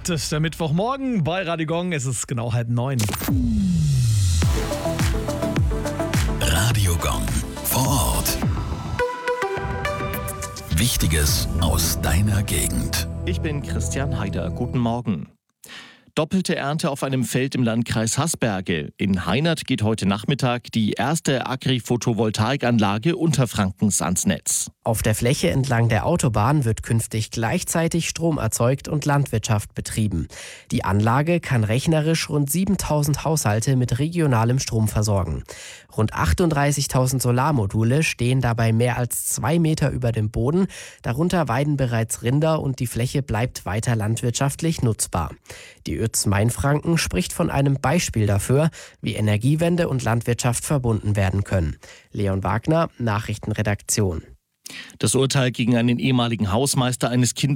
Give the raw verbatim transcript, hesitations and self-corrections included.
Das ist der Mittwochmorgen bei Radio Gong. Es ist genau halb neun. Radio Gong vor Ort. Wichtiges aus deiner Gegend. Ich bin Christian Haider. Guten Morgen. Doppelte Ernte auf einem Feld im Landkreis Haßberge. In Heinert geht heute Nachmittag die erste Agri-Photovoltaikanlage Unterfrankens ans Netz. Auf der Fläche entlang der Autobahn wird künftig gleichzeitig Strom erzeugt und Landwirtschaft betrieben. Die Anlage kann rechnerisch rund siebentausend Haushalte mit regionalem Strom versorgen. Rund achtunddreißigtausend Solarmodule stehen dabei mehr als zwei Meter über dem Boden. Darunter weiden bereits Rinder und die Fläche bleibt weiter landwirtschaftlich nutzbar. Die Ö Z Mainfranken spricht von einem Beispiel dafür, wie Energiewende und Landwirtschaft verbunden werden können. Leon Wagner, Nachrichtenredaktion. Das Urteil gegen einen ehemaligen Hausmeister eines Kindes